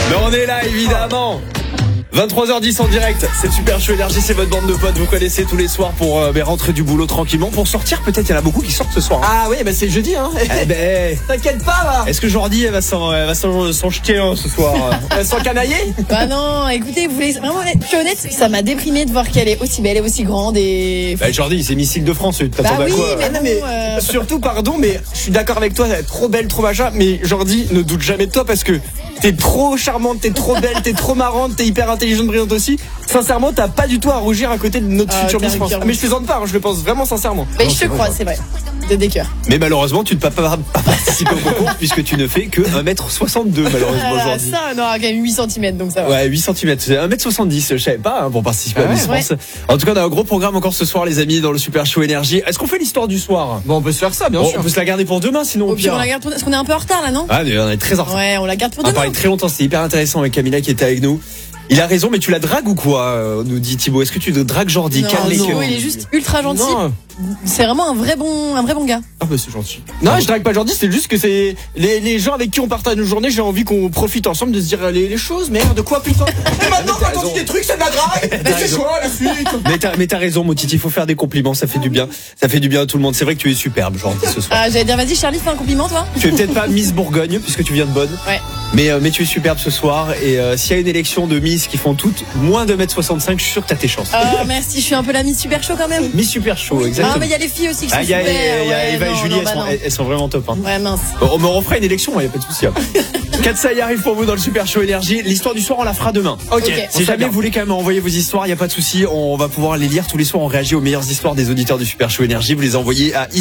Mais on est là, évidemment. 23h10 en direct, c'est Super Show Énergie, c'est votre bande de potes, vous connaissez tous les soirs pour rentrer du boulot tranquillement. Pour sortir, peut-être il y en a beaucoup qui sortent ce soir. Ah oui, bah c'est jeudi hein. Eh ben, T'inquiète pas là. est-ce que Jordi elle va s'en jeter un ce soir? Sans canailler. Bah non, écoutez, vous voulez vraiment, je suis honnête, ça m'a déprimé de voir qu'elle est aussi belle et aussi grande et. Bah Jordi, c'est Missile de France, tu Bah t'attends oui, à quoi? mais Ah non, bon, mais surtout pardon, mais je suis d'accord avec toi, elle est trop belle, trop machin, mais Jordi ne doute jamais de toi parce que t'es trop charmante, t'es trop belle, t'es trop marrante, t'es hyper intelligente, brillante aussi. Sincèrement, t'as pas du tout à rougir à côté de notre future t'as Miss un France. cœur. Mais je plaisante pas, hein, je le pense vraiment sincèrement. Mais je te crois, c'est vrai. De des cœurs. Mais malheureusement, tu ne peux pas participer au concours puisque tu ne fais que 1m62 malheureusement aujourd'hui. Ça, non, quand même 8 cm, donc ça va. Ouais, 8 cm, c'est 1m70, je savais pas pour participer à Miss ouais. France. En tout cas, on a un gros programme encore ce soir les amis dans le Super Show Énergie. Est-ce qu'on fait l'histoire du soir? Bon, on peut se faire ça, bien sûr. On peut se la garder pour demain sinon Au pire, on la garde pour. Parce qu'on est un peu en retard là, non? Ah, mais on est très en retard. Ouais, on la garde pour On a demain. parlé très longtemps, c'était hyper intéressant avec Camilla qui était avec nous. Il a raison, mais tu la dragues ou quoi? Nous dit Thibaut. Est-ce que tu dragues Jordi? Non, Calme les non, cœurs. il est juste ultra gentil. Non. C'est vraiment un vrai bon gars. Ah bah c'est gentil. Non, je drague pas Jordi, c'est juste que c'est les gens avec qui on partage nos journées, j'ai envie qu'on profite ensemble de se dire les choses. Merde, de quoi putain? Et maintenant, t'as quand on raison. dit des trucs, c'est de la drague. Mais c'est quoi la suite? Mais t'as raison, mon Titi, il faut faire des compliments, ça fait du bien. Ça fait du bien à tout le monde. C'est vrai que tu es superbe, Jordi, ce soir. Ah, j'allais dire, vas-y, Charlie, fais un compliment, toi. Tu es peut-être pas Miss Bourgogne, puisque tu viens de Bonne. Ouais. Mais tu es superbe ce soir. Et s'il y a une élection de Miss qui font toutes moins de 1m65, je suis sûr que t'as tes chances. Ah, merci, je suis un peu la Miss Super Chaud quand même. Miss Super Show, exactement. Ah, mais il y a les filles aussi qui sont Ah, il y a super. Eva et non, Julie, non, bah non. elles sont vraiment top. Hein. Ouais, mince. On me refera une élection, il n'y a pas de souci. Hein. Katsa y arrive pour vous dans le Super Show Énergie. L'histoire du soir, on la fera demain. Ok. Si jamais vous voulez quand même envoyer vos histoires, il n'y a pas de souci. On va pouvoir les lire tous les soirs. On réagit aux meilleures histoires des auditeurs du Super Show Énergie. Vous les envoyez à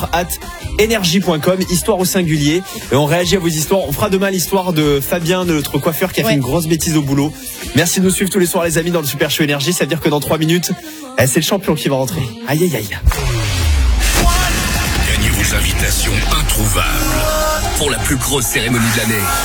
histoire@energie.com, histoire au singulier. Et on réagit à vos histoires. On fera demain l'histoire de Fabien, de notre coiffeur qui a fait une grosse bêtise au boulot. Merci de nous suivre tous les soirs, les amis, dans le Super Show Énergie. Ça veut dire que dans 3 minutes, c'est le champion qui va rentrer. Aïe, aïe, aïe. Gagnez vos invitations introuvables pour la plus grosse cérémonie de l'année.